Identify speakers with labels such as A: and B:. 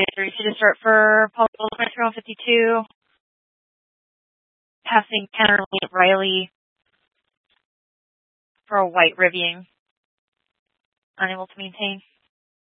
A: to start for Paul Goldschmidt, 52. Passing Kenner Riley for a white rivying. Unable to maintain.